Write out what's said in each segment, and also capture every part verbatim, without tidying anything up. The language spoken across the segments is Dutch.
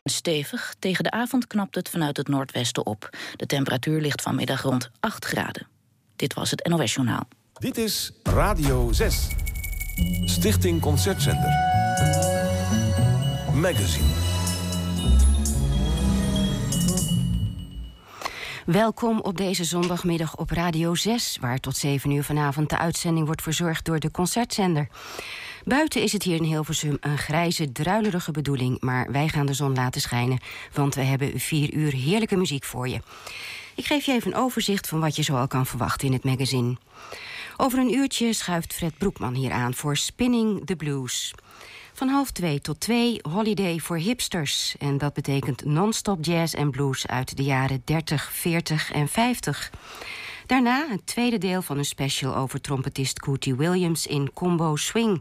Stevig, tegen de avond knapt het vanuit het noordwesten op. De temperatuur ligt vanmiddag rond acht graden. Dit was het N O S-journaal. Dit is Radio zes. Stichting Concertzender. Magazine. Welkom op deze zondagmiddag op Radio zes... waar tot zeven uur vanavond de uitzending wordt verzorgd door de Concertzender. Buiten is het hier in Hilversum een grijze, druilerige bedoeling... maar wij gaan de zon laten schijnen, want we hebben vier uur heerlijke muziek voor je. Ik geef je even een overzicht van wat je zoal kan verwachten in het magazine. Over een uurtje schuift Fred Broekman hier aan voor Spinning the Blues. Van half twee tot twee Holiday voor hipsters. En dat betekent non-stop jazz en blues uit de jaren dertig, veertig en vijftig. Daarna het tweede deel van een special over trompetist Cootie Williams in Combo Swing.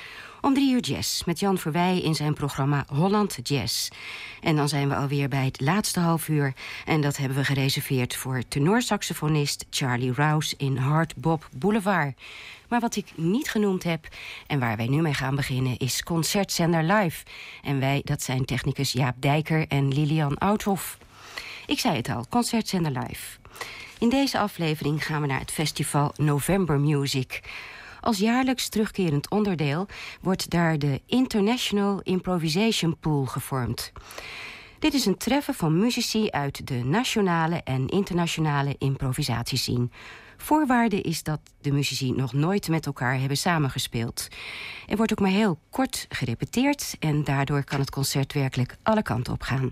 Om drie uur jazz met Jan Verwij in zijn programma Holland Jazz. En dan zijn we alweer bij het laatste half uur. En dat hebben we gereserveerd voor tenorsaxofonist Charlie Rouse in Hard Bop Boulevard. Maar wat ik niet genoemd heb en waar wij nu mee gaan beginnen is Concertzender Live. En wij, dat zijn technicus Jaap Dijker en Lilian Oudhoff. Ik zei het al, Concertzender Live. In deze aflevering gaan we naar het festival November Music. Als jaarlijks terugkerend onderdeel wordt daar de International Improvisation Pool gevormd. Dit is een treffen van muzici uit de nationale en internationale improvisatiescene. Voorwaarde is dat de muzici nog nooit met elkaar hebben samengespeeld. Er wordt ook maar heel kort gerepeteerd en daardoor kan het concert werkelijk alle kanten op gaan.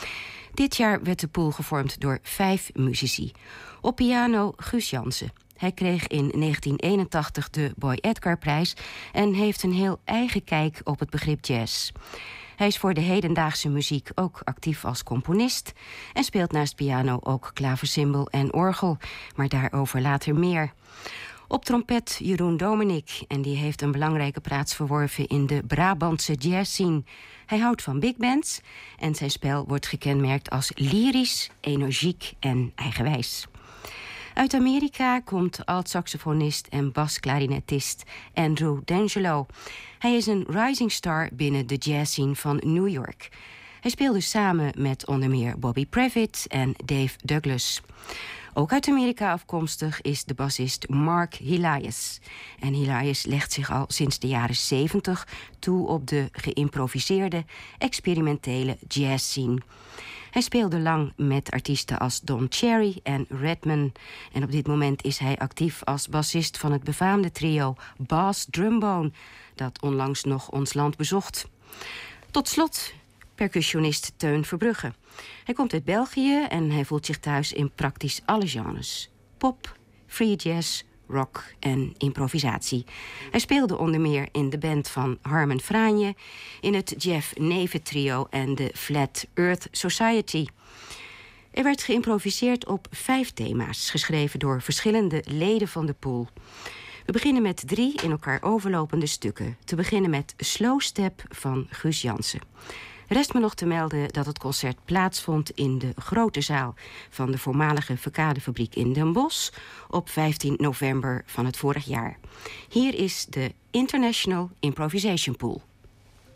Dit jaar werd de pool gevormd door vijf muzici. Op piano Guus Jansen. Hij kreeg in negentien eenentachtig de Boy Edgar-prijs en heeft een heel eigen kijk op het begrip jazz. Hij is voor de hedendaagse muziek ook actief als componist en speelt naast piano ook klaversymbal en orgel, maar daarover later meer. Op trompet Jeroen Dominik en die heeft een belangrijke plaats verworven in de Brabantse jazzscene. Hij houdt van big bands en zijn spel wordt gekenmerkt als lyrisch, energiek en eigenwijs. Uit Amerika komt alt-saxofonist en basklarinetist Andrew D'Angelo. Hij is een rising star binnen de jazzscene van New York. Hij speelde samen met onder meer Bobby Previtt en Dave Douglas. Ook uit Amerika afkomstig is de bassist Mark Helias. En Helias legt zich al sinds de jaren zeventig toe op de geïmproviseerde, experimentele jazzscene. Hij speelde lang met artiesten als Don Cherry en Redman. En op dit moment is hij actief als bassist van het befaamde trio Bass Drumbone, dat onlangs nog ons land bezocht. Tot slot percussionist Teun Verbrugge. Hij komt uit België en hij voelt zich thuis in praktisch alle genres. Pop, free jazz, rock en improvisatie. Hij speelde onder meer in de band van Harmen Franje, in het Jeff Neve trio en de Flat Earth Society. Er werd geïmproviseerd op vijf thema's, geschreven door verschillende leden van de pool. We beginnen met drie in elkaar overlopende stukken. Te beginnen met Slow Step van Guus Jansen. Rest me nog te melden dat het concert plaatsvond in de grote zaal van de voormalige Verkadefabriek in Den Bosch op vijftien november van het vorig jaar. Hier is de International Improvisation Pool.